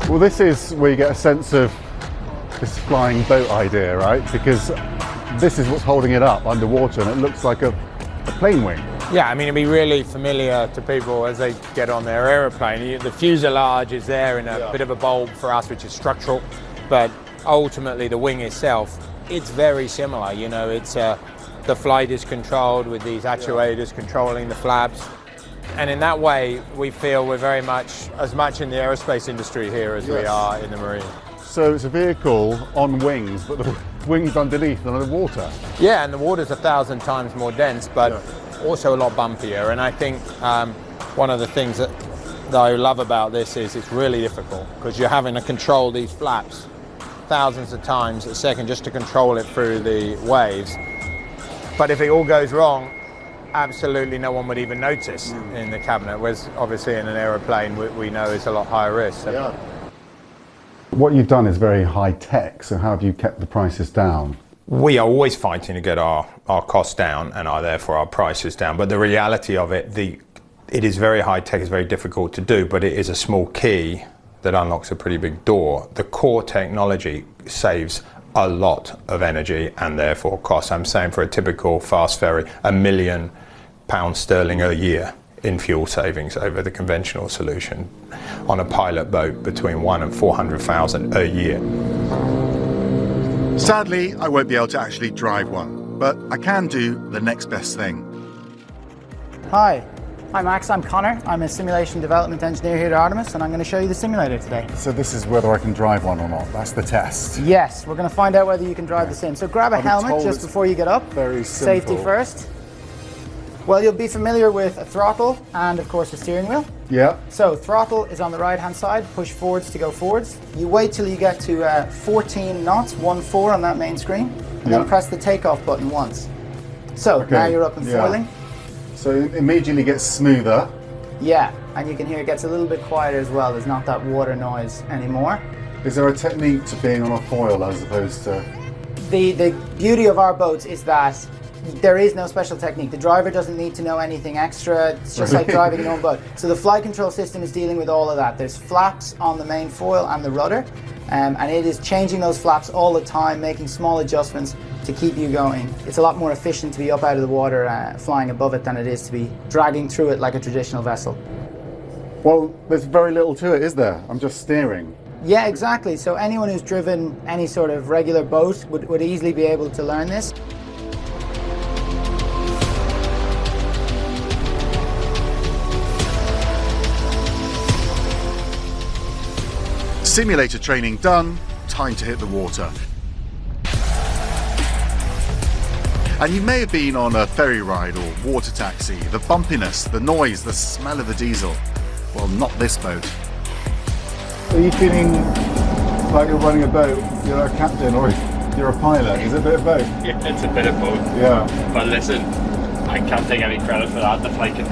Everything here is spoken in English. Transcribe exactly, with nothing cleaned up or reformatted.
Well, this is where you get a sense of this flying boat idea, right? Because this is what's holding it up underwater, and it looks like a, a plane wing. Yeah, I mean, it'd be really familiar to people as they get on their aeroplane. You, the fuselage is there in a yeah. bit of a bulb for us, which is structural, but ultimately the wing itself, it's very similar. You know, it's uh, the flight is controlled with these actuators yeah. controlling the flaps. And in that way, we feel we're very much, as much in the aerospace industry here as yes. we are in the marine. So it's a vehicle on wings, but the wings underneath and underwater. Yeah, and the water's a thousand times more dense, but yeah. also a lot bumpier. And I think um, one of the things that, that I love about this is it's really difficult, because you're having to control these flaps thousands of times a second just to control it through the waves. But if it all goes wrong, absolutely no one would even notice mm. in the cabinet, whereas obviously in an aeroplane we, we know it's a lot higher risk. So. Yeah. What you've done is very high tech, so how have you kept the prices down? We are always fighting to get our, our costs down and are therefore our prices down, but the reality of it, the, it is very high tech, it's very difficult to do, but it is a small key that unlocks a pretty big door. The core technology saves a lot of energy and therefore costs. I'm saying for a typical fast ferry, a million pounds sterling a year in fuel savings over the conventional solution. On a pilot boat, between one and four hundred thousand a year. Sadly, I won't be able to actually drive one, but I can do the next best thing. Hi, I'm Max, I'm Connor. I'm a simulation development engineer here at Artemis, and I'm going to show you the simulator today. So this is whether I can drive one or not, that's the test? Yes, we're going to find out whether you can drive yeah. the sim. So grab a I'm helmet just before you get up. Very simple. Safety first. Well, you'll be familiar with a throttle and, of course, a steering wheel. Yeah. So throttle is on the right-hand side, push forwards to go forwards. You wait till you get to uh, fourteen knots, one four on that main screen, and yeah. then press the takeoff button once. So okay. now you're up and yeah. foiling. So it immediately gets smoother. Yeah, and you can hear it gets a little bit quieter as well. There's not that water noise anymore. Is there a technique to being on a foil as opposed to... The, the beauty of our boats is that there is no special technique. The driver doesn't need to know anything extra. It's just like driving your own boat. So the flight control system is dealing with all of that. There's flaps on the main foil and the rudder, um, and it is changing those flaps all the time, making small adjustments to keep you going. It's a lot more efficient to be up out of the water uh, flying above it than it is to be dragging through it like a traditional vessel. Well, there's very little to it, is there? I'm just steering. Yeah, exactly. So anyone who's driven any sort of regular boat would, would easily be able to learn this. Simulator training done, time to hit the water. And you may have been on a ferry ride or water taxi. The bumpiness, the noise, the smell of the diesel. Well, not this boat. Are you feeling like you're running a boat? You're a captain or you're a pilot? Is it a bit of both? Yeah, it's a bit of both. Yeah. But listen, I can't take any credit for that. The flight